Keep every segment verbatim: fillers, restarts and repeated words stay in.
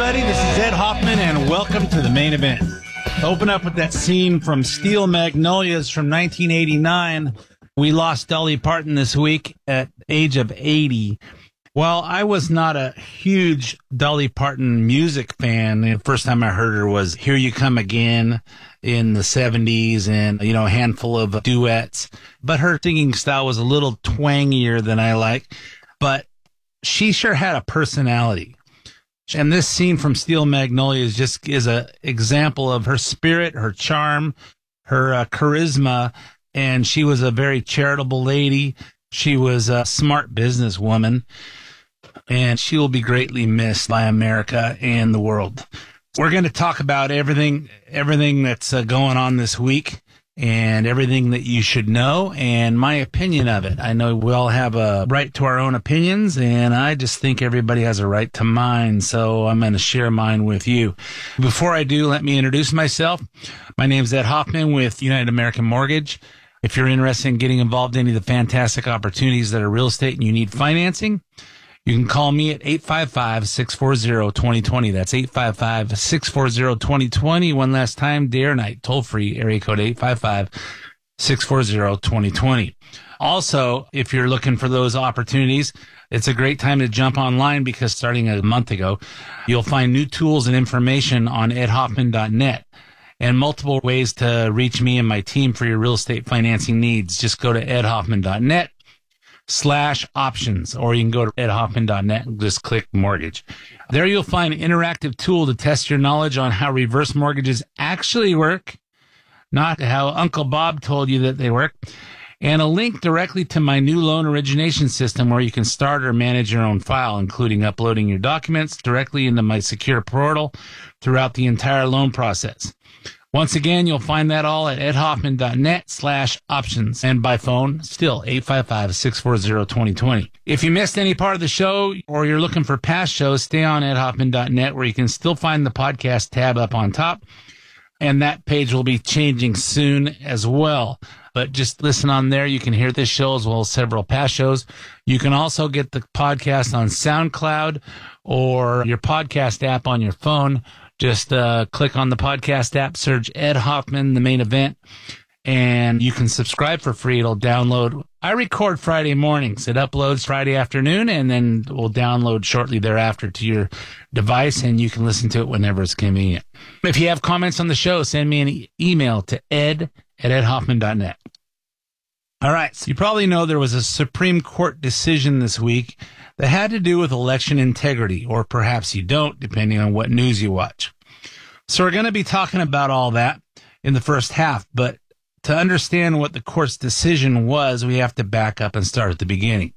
everybody. This is Ed Hoffman, and welcome to the main event. Open up with that scene from Steel Magnolias from nineteen eighty-nine. We lost Dolly Parton this week at the age of eighty. Well, I was not a huge Dolly Parton music fan. The first time I heard her was Here You Come Again in the seventies, and, you know, a handful of duets. But her singing style was a little twangier than I like. But she sure had a personality. And this scene from Steel Magnolias just is a example of her spirit, her charm, her uh, charisma, and she was a very charitable lady. She was a smart businesswoman, and she will be greatly missed by America and the world. We're going to talk about everything, everything that's uh, going on this week, and everything that you should know, and my opinion of it. I know we all have a right to our own opinions, and I just think everybody has a right to mine, so I'm going to share mine with you. Before I do, let me introduce myself. My name is Ed Hoffman with United American Mortgage. If you're interested in getting involved in any of the fantastic opportunities that are real estate and you need financing, you can call me at eight five five, six four zero, two zero two zero. That's eight five five, six four zero, two zero two zero. One last time, day or night, toll free, area code eight five five, six four zero, two zero two zero. Also, if you're looking for those opportunities, it's a great time to jump online because starting a month ago, you'll find new tools and information on ed hoffman dot net and multiple ways to reach me and my team for your real estate financing needs. Just go to ed hoffman dot net. slash options, or you can go to ed hoffman dot net and just click mortgage. There you'll find an interactive tool to test your knowledge on how reverse mortgages actually work, not how Uncle Bob told you that they work, and a link directly to my new loan origination system where you can start or manage your own file, including uploading your documents directly into my secure portal throughout the entire loan process. Once again, you'll find that all at ed hoffman dot net slash options. And by phone, still eight five five, six four zero, two zero two zero. If you missed any part of the show or you're looking for past shows, stay on ed hoffman dot net where you can still find the podcast tab up on top. And that page will be changing soon as well. But just listen on there. You can hear this show as well as several past shows. You can also get the podcast on SoundCloud or your podcast app on your phone. Just uh, click on the podcast app, search Ed Hoffman, the main event, and you can subscribe for free. It'll download. I record Friday mornings. It uploads Friday afternoon, and then will download shortly thereafter to your device, and you can listen to it whenever it's convenient. If you have comments on the show, send me an e- email to ed at ed hoffman dot net. All right, so you probably know there was a Supreme Court decision this week that had to do with election integrity, or perhaps you don't, depending on what news you watch. So we're going to be talking about all that in the first half, but to understand what the court's decision was, we have to back up and start at the beginning.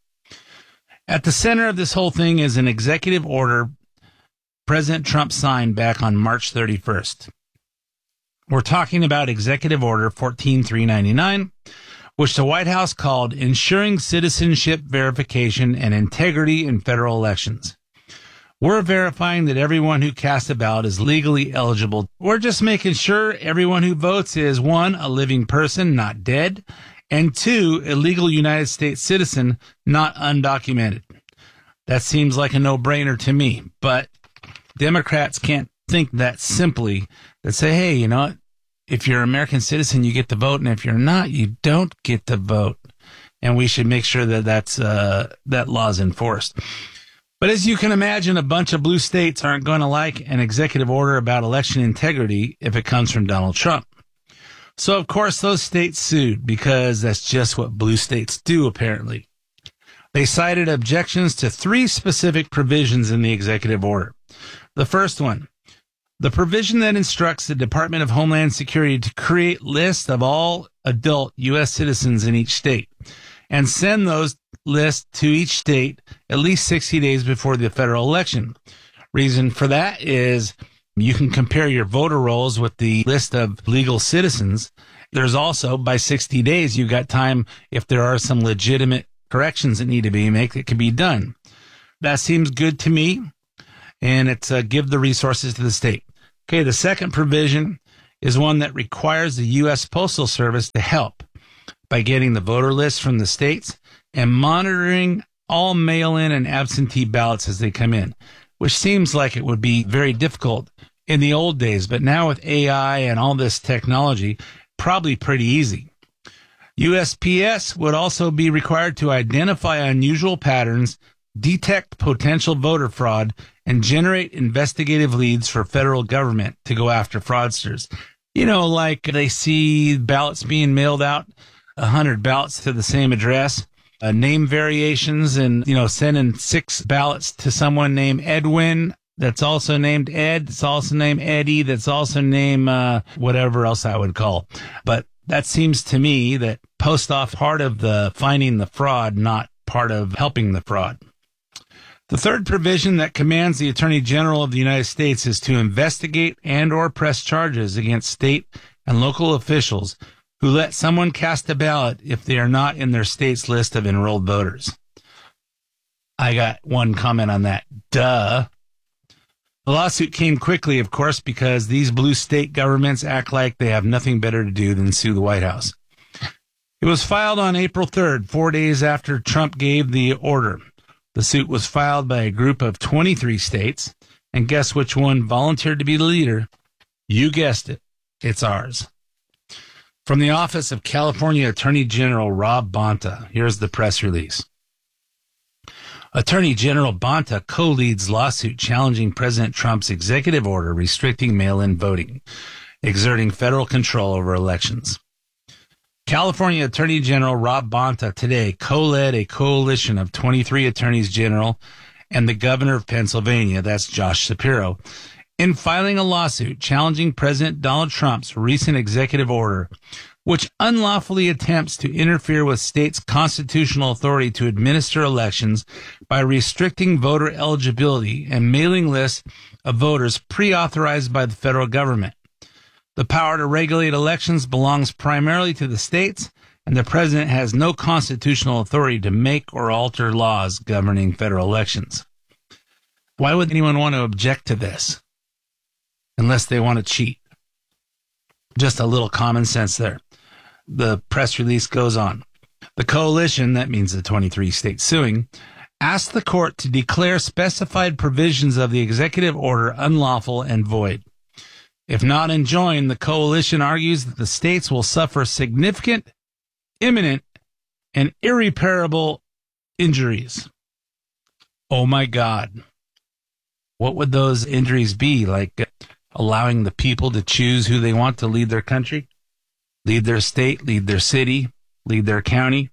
At the center of this whole thing is an executive order President Trump signed back on March thirty-first. We're talking about Executive Order fourteen three ninety-nine, which the White House called Ensuring Citizenship Verification and Integrity in Federal Elections. We're verifying that everyone who casts a ballot is legally eligible. We're just making sure everyone who votes is, one, a living person, not dead, and two, a legal United States citizen, not undocumented. That seems like a no-brainer to me, but Democrats can't think that simply, that say, hey, you know what? If you're an American citizen, you get to vote, and if you're not, you don't get to vote. And we should make sure that that's, uh, that law is enforced. But as you can imagine, a bunch of blue states aren't going to like an executive order about election integrity if it comes from Donald Trump. So, of course, those states sued because that's just what blue states do, apparently. They cited objections to three specific provisions in the executive order. The first one, the provision that instructs the Department of Homeland Security to create lists of all adult U S citizens in each state and send those lists to each state at least sixty days before the federal election. Reason for that is you can compare your voter rolls with the list of legal citizens. There's also, by sixty days, you've got time if there are some legitimate corrections that need to be made, it can be done. That seems good to me, and it's uh, give the resources to the state. Okay, the second provision is one that requires the U S Postal Service to help by getting the voter lists from the states and monitoring all mail-in and absentee ballots as they come in. which seems like it would be very difficult in the old days. But now with A I and all this technology, probably pretty easy. U S P S would also be required to identify unusual patterns, detect potential voter fraud, and generate investigative leads for federal government to go after fraudsters. You know, like they see ballots being mailed out, a hundred ballots to the same address, uh, name variations, and, you know, sending six ballots to someone named Edwin that's also named Ed, that's also named Eddie, that's also named uh, whatever else I would call. But that seems to me that post off part of the finding the fraud, not part of helping the fraud. The third provision that commands the Attorney General of the United States is to investigate and or press charges against state and local officials who let someone cast a ballot if they are not in their state's list of enrolled voters. I got one comment on that. Duh. The lawsuit came quickly, of course, because these blue state governments act like they have nothing better to do than sue the White House. It was filed on April third, four days after Trump gave the order. The suit was filed by a group of twenty-three states, and guess which one volunteered to be the leader? You guessed it. It's ours. From the office of California Attorney General Rob Bonta, here's the press release. Attorney General Bonta co-leads lawsuit challenging President Trump's executive order restricting mail-in voting, exerting federal control over elections. California Attorney General Rob Bonta today co-led a coalition of twenty-three attorneys general and the governor of Pennsylvania, that's Josh Shapiro, in filing a lawsuit challenging President Donald Trump's recent executive order, which unlawfully attempts to interfere with states' constitutional authority to administer elections by restricting voter eligibility and mailing lists of voters pre-authorized by the federal government. The power to regulate elections belongs primarily to the states, and the president has no constitutional authority to make or alter laws governing federal elections. Why would anyone want to object to this? Unless they want to cheat. Just a little common sense there. The press release goes on. The coalition, that means the twenty-three states suing, asked the court to declare specified provisions of the executive order unlawful and void. If not enjoined, the coalition argues that the states will suffer significant, imminent, and irreparable injuries. Oh my God. What would those injuries be? Like allowing the people to choose who they want to lead their country, lead their state, lead their city, lead their county?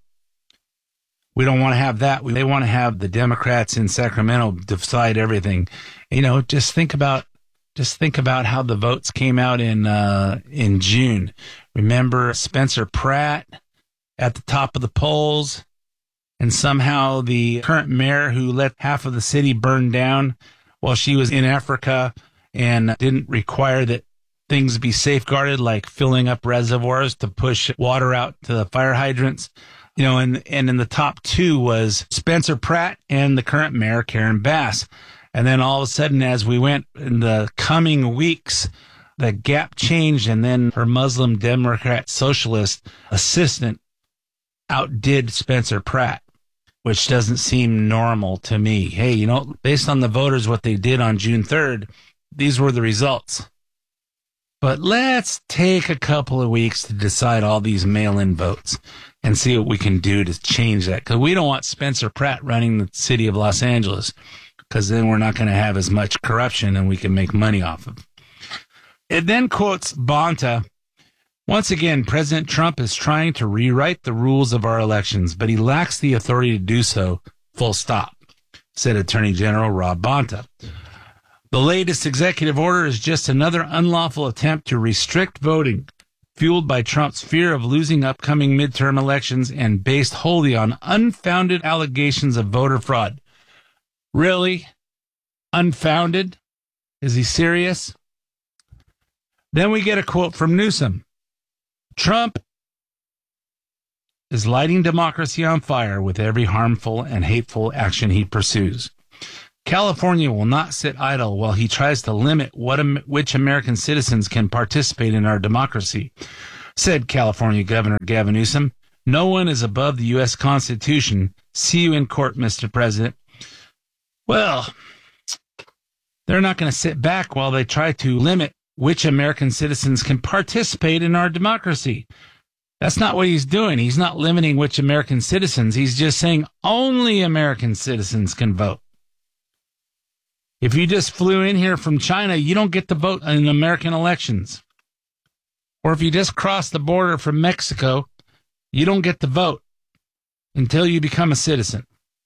We don't want to have that. They want to have the Democrats in Sacramento decide everything. You know, just think about Just think about how the votes came out in uh, in June. Remember Spencer Pratt at the top of the polls, and somehow the current mayor who let half of the city burn down while she was in Africa and didn't require that things be safeguarded, like filling up reservoirs to push water out to the fire hydrants. You know, and, and in the top two was Spencer Pratt and the current mayor, Karen Bass. And then all of a sudden, as we went in the coming weeks, the gap changed, and then her Muslim Democrat socialist assistant outdid Spencer Pratt, which doesn't seem normal to me. Hey, you know, based on the voters, what they did on June third, these were the results. But let's take a couple of weeks to decide all these mail-in votes and see what we can do to change that. Because we don't want Spencer Pratt running the city of Los Angeles, because then we're not going to have as much corruption and we can make money off of. It then quotes Bonta. Once again, President Trump is trying to rewrite the rules of our elections, but he lacks the authority to do so, full stop, said Attorney General Rob Bonta. The latest executive order is just another unlawful attempt to restrict voting, fueled by Trump's fear of losing upcoming midterm elections and based wholly on unfounded allegations of voter fraud. Really? Unfounded? Is he serious? Then we get a quote from Newsom. Trump is lighting democracy on fire with every harmful and hateful action he pursues. California will not sit idle while he tries to limit what which American citizens can participate in our democracy, said California Governor Gavin Newsom. No one is above the U S Constitution. See you in court, Mister President. Well, They're not going to sit back while they try to limit which American citizens can participate in our democracy. That's not what he's doing. He's not limiting which American citizens. He's just saying only American citizens can vote. If you just flew in here from China, you don't get to vote in American elections. Or if you just cross the border from Mexico, you don't get to vote until you become a citizen.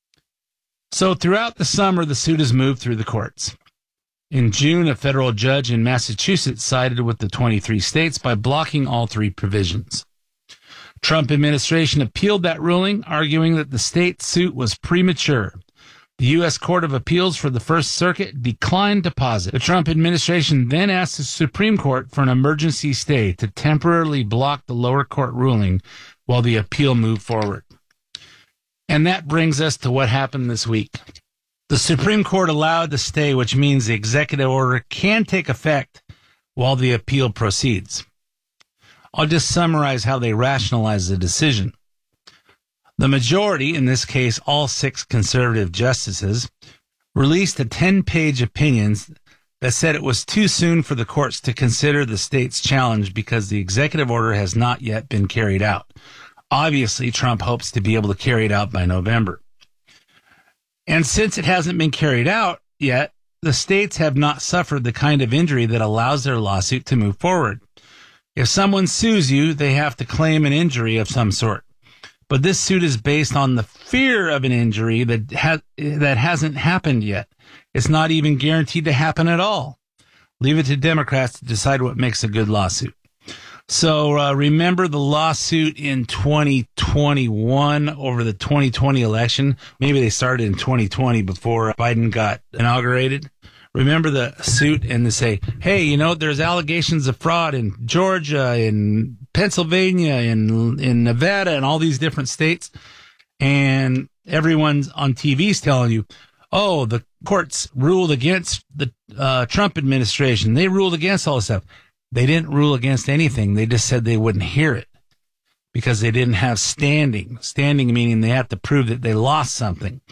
So throughout the summer, the suit has moved through the courts. In June, a federal judge in Massachusetts sided with the twenty-three states by blocking all three provisions. Trump administration appealed that ruling, arguing that the state suit was premature. The U S Court of Appeals for the First Circuit declined to posit. The Trump administration then asked the Supreme Court for an emergency stay to temporarily block the lower court ruling while the appeal moved forward. And that brings us to what happened this week. The Supreme Court allowed the stay, which means the executive order can take effect while the appeal proceeds. I'll just summarize how they rationalize the decision. The majority, in this case all six conservative justices, released a ten-page opinion that said it was too soon for the courts to consider the state's challenge because the executive order has not yet been carried out. Obviously, Trump hopes to be able to carry it out by November. And since it hasn't been carried out yet, the states have not suffered the kind of injury that allows their lawsuit to move forward. If someone sues you, they have to claim an injury of some sort. But this suit is based on the fear of an injury that has that hasn't happened yet. It's not even guaranteed to happen at all. Leave it to Democrats to decide what makes a good lawsuit. So uh, remember the lawsuit in twenty twenty-one over the twenty twenty election? Maybe they started in twenty twenty before Biden got inaugurated. Remember the suit and they say, hey, you know, there's allegations of fraud in Georgia, in Pennsylvania, in in Nevada, and all these different states. And everyone's on T V's telling you, oh, the courts ruled against the uh, Trump administration. They ruled against all this stuff. They didn't rule against anything. They just said they wouldn't hear it because they didn't have standing. Standing meaning they have to prove that they lost something.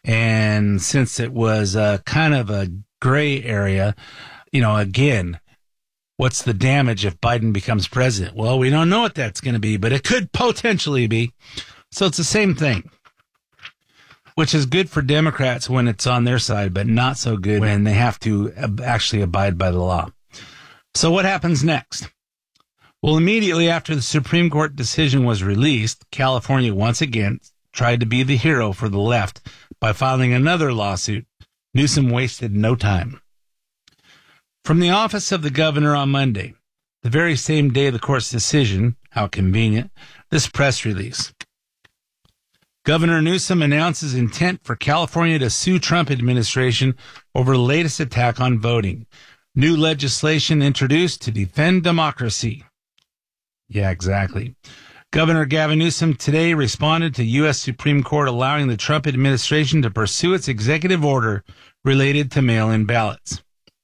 And since it was uh, kind of a gray area, you know, again, what's the damage if Biden becomes president? Well, we don't know what that's going to be, but it could potentially be. So it's the same thing, which is good for Democrats when it's on their side, but not so good when they have to actually abide by the law. So what happens next? Well, immediately after the Supreme Court decision was released, California once again tried to be the hero for the left by filing another lawsuit. Newsom wasted no time. From the office of the governor on Monday, the very same day of the court's decision, how convenient, this press release. Governor Newsom announces intent for California to sue Trump administration over the latest attack on voting. New legislation introduced to defend democracy. Yeah, exactly. Governor Gavin Newsom today responded to U S Supreme Court allowing the Trump administration to pursue its executive order related to mail-in ballots.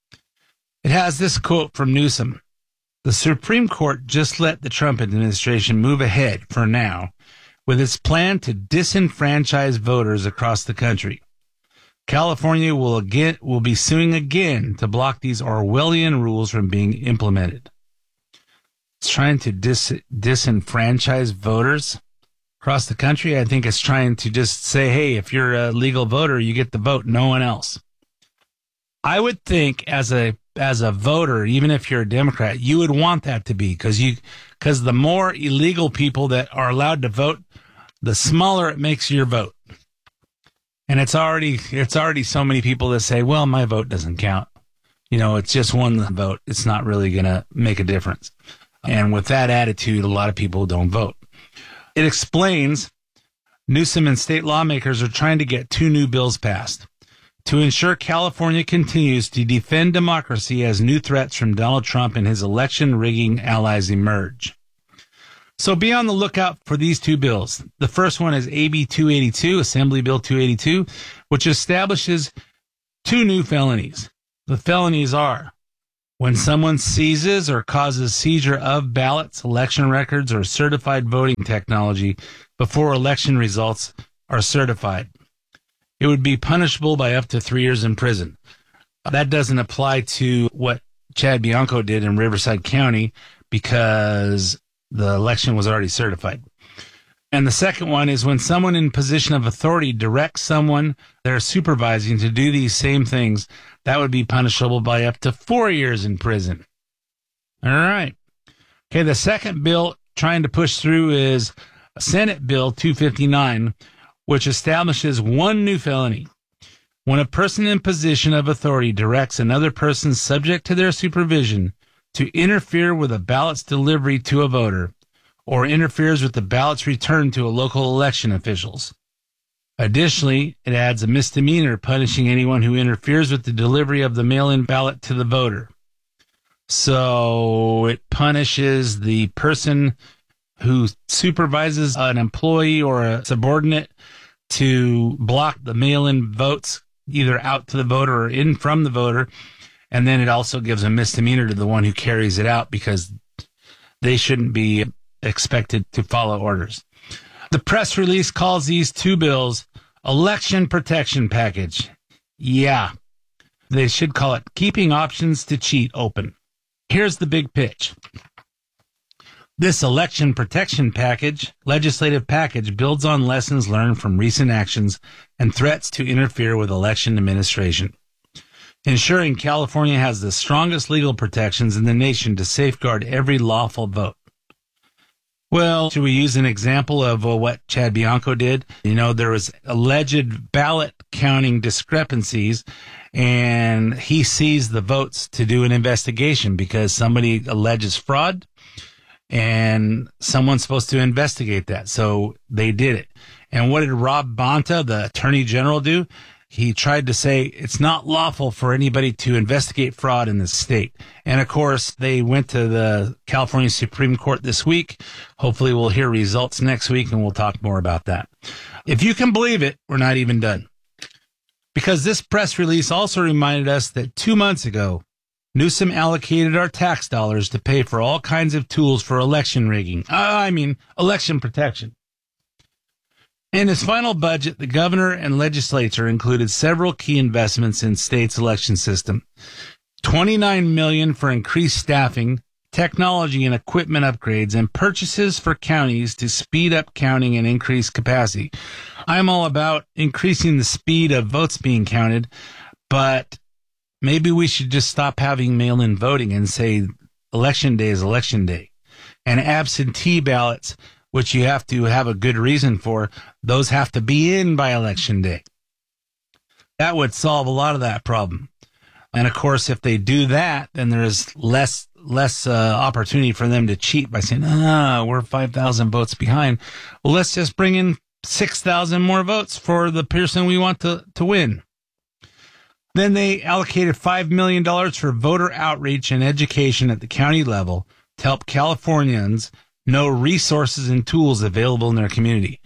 It has this quote from Newsom. The Supreme Court just let the Trump administration move ahead, for now, with its plan to disenfranchise voters across the country. California will again will be suing again to block these Orwellian rules from being implemented. It's trying to dis, disenfranchise voters across the country. I think it's trying to just say, hey, if you're a legal voter, you get to vote, no one else. I would think as a as a voter, even if you're a Democrat, you would want that to be because you because the more illegal people that are allowed to vote, the smaller it makes your vote. And it's already it's already so many people that say, well, my vote doesn't count. You know, it's just one vote. It's not really going to make a difference. And with that attitude, a lot of people don't vote. It explains Newsom and state lawmakers are trying to get two new bills passed to ensure California continues to defend democracy as new threats from Donald Trump and his election rigging allies emerge. So be on the lookout for these two bills. The first one is A B two eighty-two, Assembly Bill two eighty-two, which establishes two new felonies. The felonies are when someone seizes or causes seizure of ballots, election records, or certified voting technology before election results are certified. It would be punishable by up to three years in prison. That doesn't apply to what Chad Bianco did in Riverside County because the election was already certified. And the second one is when someone in position of authority directs someone they're supervising to do these same things, that would be punishable by up to four years in prison. All right. Okay, the second bill trying to push through is Senate Bill two fifty-nine, which establishes one new felony. When a person in position of authority directs another person subject to their supervision to interfere with a ballot's delivery to a voter, or interferes with the ballot's return to a local election officials. Additionally, it adds a misdemeanor punishing anyone who interferes with the delivery of the mail-in ballot to the voter. So it punishes the person who supervises an employee or a subordinate to block the mail-in votes either out to the voter or in from the voter. And then it also gives a misdemeanor to the one who carries it out because they shouldn't be expected to follow orders. The press release calls these two bills election protection package. Yeah, they should call it keeping options to cheat open. Here's the big pitch. This election protection package, legislative package, builds on lessons learned from recent actions and threats to interfere with election administration, ensuring California has the strongest legal protections in the nation to safeguard every lawful vote. Well, should we use an example of uh, what Chad Bianco did? You know, there was alleged ballot counting discrepancies, and he seized the votes to do an investigation because somebody alleges fraud, and someone's supposed to investigate that. So they did it. And what did Rob Bonta, the Attorney General, do? He tried to say it's not lawful for anybody to investigate fraud in the state. And of course, they went to the California Supreme Court this week. Hopefully we'll hear results next week and we'll talk more about that. If you can believe it, we're not even done. Because this press release also reminded us that two months ago, Newsom allocated our tax dollars to pay for all kinds of tools for election rigging. Uh, I mean, election protection. In his final budget, the governor and legislature included several key investments in state's election system. twenty-nine million dollars for increased staffing, technology and equipment upgrades, and purchases for counties to speed up counting and increase capacity. I'm all about increasing the speed of votes being counted, but maybe we should just stop having mail-in voting and say election day is election day. And absentee ballots, which you have to have a good reason for, those have to be in by election day. That would solve a lot of that problem. And of course, if they do that, then there's less less uh, opportunity for them to cheat by saying, ah, we're five thousand votes behind. Well, let's just bring in six thousand more votes for the person we want to, to win. Then they allocated five million dollars for voter outreach and education at the county level to help Californians know resources and tools available in their community.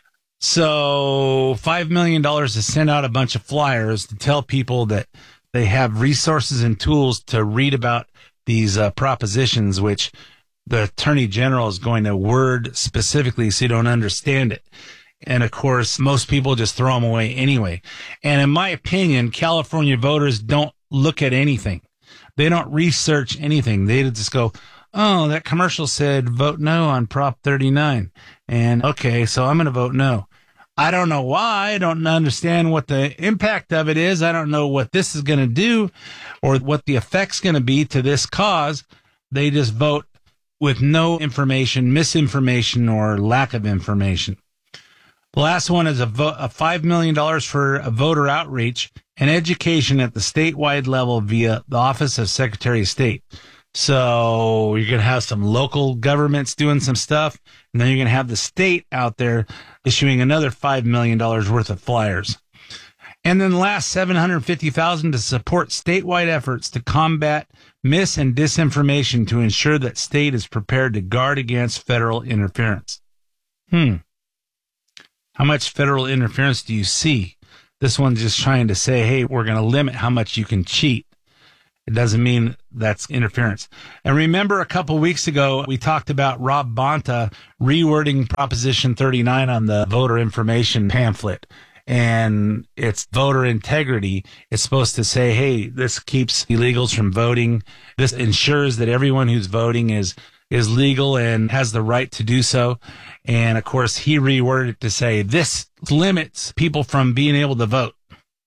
So five million dollars to send out a bunch of flyers to tell people that they have resources and tools to read about these uh, propositions, which the Attorney General is going to word specifically so you don't understand it. And of course, most people just throw them away anyway. And in my opinion, California voters don't look at anything. They don't research anything. They just go, oh, that commercial said vote no on Prop thirty-nine. And okay, so I'm going to vote no. I don't know why. I don't understand what the impact of it is. I don't know what this is going to do or what the effect's going to be to this cause. They just vote with no information, misinformation, or lack of information. The last one is a, vo- a five million dollars for a voter outreach and education at the statewide level via the Office of Secretary of State. So you're going to have some local governments doing some stuff, and then you're going to have the state out there issuing another five million dollars worth of flyers. And then the last seven hundred fifty thousand dollars to support statewide efforts to combat mis- and disinformation to ensure that state is prepared to guard against federal interference. Hmm. How much federal interference do you see? This one's just trying to say, hey, we're going to limit how much you can cheat. It doesn't mean that's interference. And remember a couple weeks ago, we talked about Rob Bonta rewording Proposition thirty-nine on the voter information pamphlet. and it's voter integrity. It's supposed to say, hey, this keeps illegals from voting. This ensures that everyone who's voting is is legal and has the right to do so. And of course, he reworded it to say this limits people from being able to vote.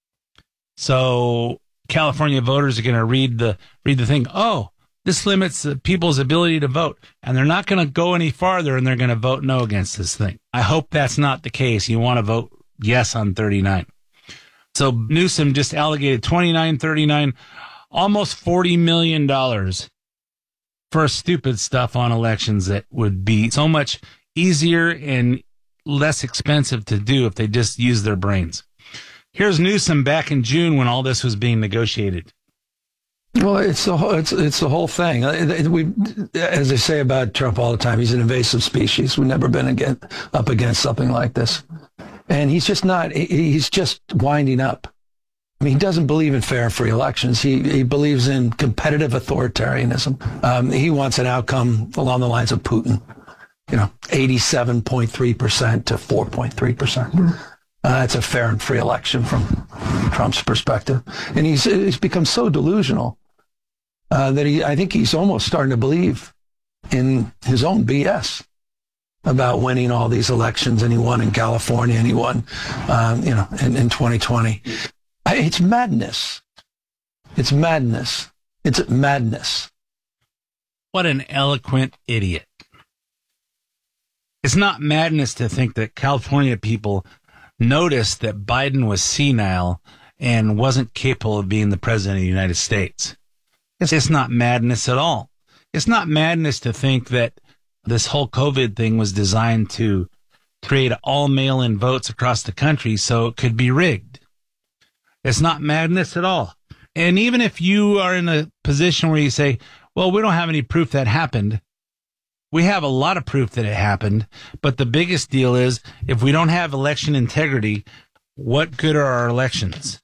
So California voters are going to read the read the thing. Oh, this limits people's ability to vote, and they're not going to go any farther, and they're going to vote no against this thing. I hope that's not the case. You want to vote yes on thirty-nine. So Newsom just allocated twenty-nine thirty-nine, almost forty million dollars for stupid stuff on elections that would be so much easier and less expensive to do if they just used their brains. Here's Newsom back in June when all this was being negotiated. Well, it's the whole, it's it's the whole thing. We, as they say about Trump all the time, he's an invasive species. We've never been against, up against something like this, and he's just not. He's just winding up. I mean, he doesn't believe in fair and free elections. He he believes in competitive authoritarianism. Um, he wants an outcome along the lines of Putin. You know, eighty-seven point three percent to four point three percent. Uh, it's a fair and free election from Trump's perspective. And he's, he's become so delusional uh, that he, I think he's almost starting to believe in his own B S about winning all these elections. And he won in California, and he won, um, you know, in, in twenty twenty. I, it's madness. It's madness. It's madness. What an eloquent idiot. It's not madness to think that California people noticed that Biden was senile and wasn't capable of being the president of the United States. It's, it's not madness at all. It's not madness to think that this whole COVID thing was designed to create all mail-in votes across the country so it could be rigged. It's not madness at all. And even if you are in a position where you say, well, we don't have any proof that happened, we have a lot of proof that it happened, but the biggest deal is if we don't have election integrity, what good are our elections?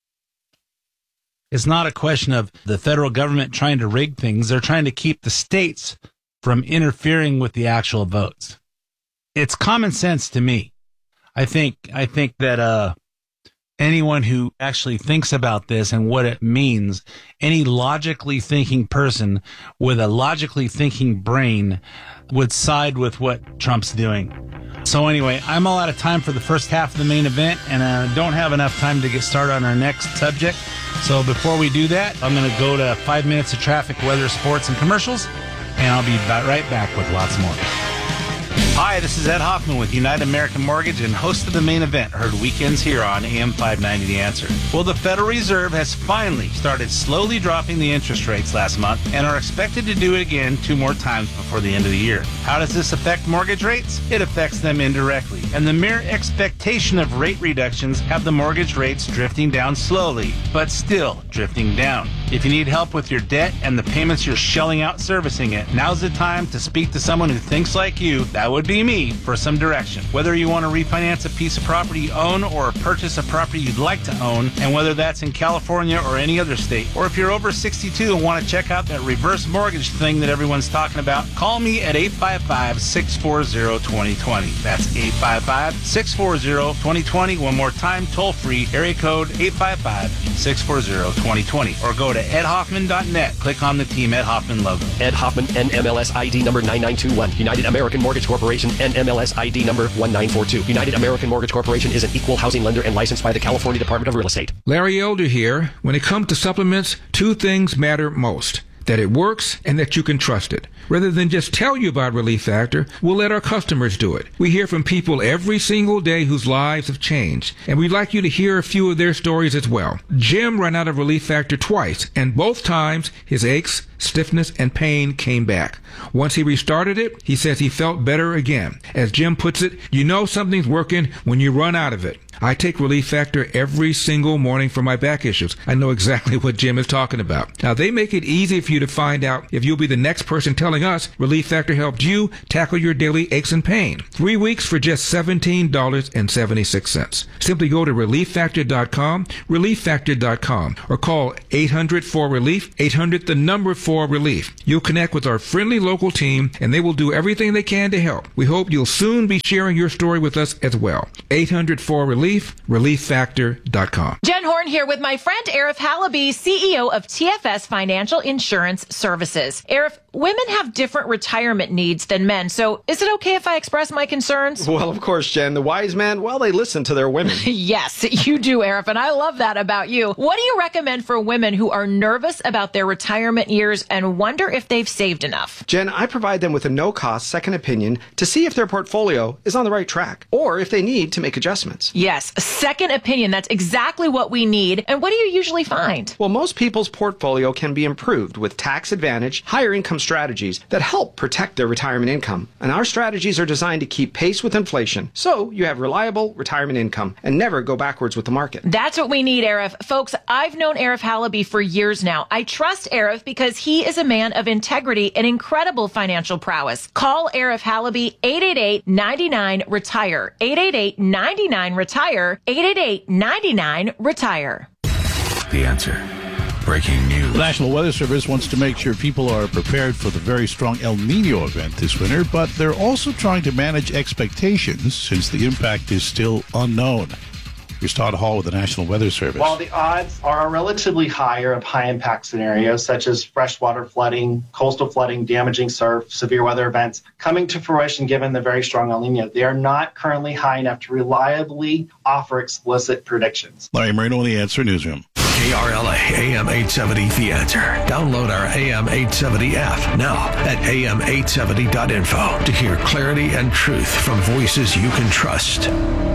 It's not a question of the federal government trying to rig things. They're trying to keep the states from interfering with the actual votes. It's common sense to me. I think I think that uh, anyone who actually thinks about this and what it means, any logically thinking person with a logically thinking brain would side with what Trump's doing. So anyway, I'm all out of time for the first half of the main event, and I don't have enough time to get started on our next subject. So before we do that, I'm going to go to five minutes of traffic, weather, sports, and commercials, and I'll be right back with lots more. Hi, this is Ed Hoffman with United American Mortgage and host of the main event, heard weekends here on A M five ninety The Answer. Well, the Federal Reserve has finally started slowly dropping the interest rates last month and are expected to do it again two more times before the end of the year. How does this affect mortgage rates? It affects them indirectly, and the mere expectation of rate reductions have the mortgage rates drifting down slowly, but still drifting down. If you need help with your debt and the payments you're shelling out servicing it, now's the time to speak to someone who thinks like you. That would be me for some direction. Whether you want to refinance a piece of property you own or purchase a property you'd like to own, and whether that's in California or any other state, or if you're over sixty-two and want to check out that reverse mortgage thing that everyone's talking about, call me at eight five five, six four zero, two zero two zero. That's eight five five, six four zero, two zero two zero. One more time, toll free, area code eight five five, six four zero, two zero two zero. Or go to ed hoffman dot net. Click on the Team Ed Hoffman logo. Ed Hoffman, N M L S I D number nine nine two one. United American Mortgage Corporation, N M L S I D number one nine four two. United American Mortgage Corporation is an equal housing lender and licensed by the California Department of Real Estate. Larry Elder here. When it comes to supplements, two things matter most: that it works and that you can trust it. Rather than just tell you about Relief Factor, we'll let our customers do it. We hear from people every single day whose lives have changed, and we'd like you to hear a few of their stories as well. Jim ran out of Relief Factor twice, and both times his aches, stiffness, and pain came back. Once he restarted it, he says he felt better again. As Jim puts it, you know something's working when you run out of it. I take Relief Factor every single morning for my back issues. I know exactly what Jim is talking about. Now, they make it easy for you to find out if you'll be the next person telling us Relief Factor helped you tackle your daily aches and pain. Three weeks for just seventeen dollars and seventy-six cents. Simply go to relief factor dot com, relief factor dot com, or call eight hundred four relief, eight hundred the number four relief. You'll connect with our friendly local team, and they will do everything they can to help. We hope you'll soon be sharing your story with us as well. eight hundred four relief, relief, relief factor dot com. Jen Horn here with my friend Arif Halaby, C E O of T F S Financial Insurance Services. Arif, women have different retirement needs than men, so is it okay if I express my concerns? Well, of course, Jen. The wise men, well, they listen to their women. Yes, you do, Arif, and I love that about you. What do you recommend for women who are nervous about their retirement years and wonder if they've saved enough? Jen, I provide them with a no-cost second opinion to see if their portfolio is on the right track or if they need to make adjustments. Yes, a second opinion. That's exactly what we need. And what do you usually find? Well, most people's portfolio can be improved with tax advantage, higher income strategies that help protect their retirement income. And our strategies are designed to keep pace with inflation, so you have reliable retirement income and never go backwards with the market. That's what we need, Arif. Folks, I've known Arif Halaby for years now. I trust Arif because he is a man of integrity and incredible financial prowess. Call Arif Halaby, eight eight eight, nine nine, retire. eight eight eight, nine nine, retire. eight eight eight, nine nine, retire. The Answer. Breaking news. The National Weather Service wants to make sure people are prepared for the very strong El Nino event this winter, but they're also trying to manage expectations since the impact is still unknown. Here's Todd Hall with the National Weather Service. While the odds are relatively higher of high-impact scenarios such as freshwater flooding, coastal flooding, damaging surf, severe weather events coming to fruition given the very strong El Nino, they are not currently high enough to reliably offer explicit predictions. Larry Marino in the Answer Newsroom. K R L A A M eight seventy The Answer. Download our A M eight seventy app now at A M eight seventy dot info to hear clarity and truth from voices you can trust.